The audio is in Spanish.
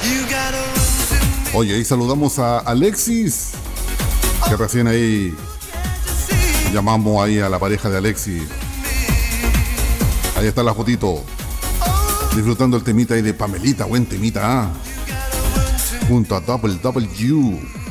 Oye, y saludamos a Alexis, que recién ahí llamamos ahí a la pareja de Alexis. Ahí está la fotito, disfrutando el temita ahí de Pamelita, buen temita, junto a Double W.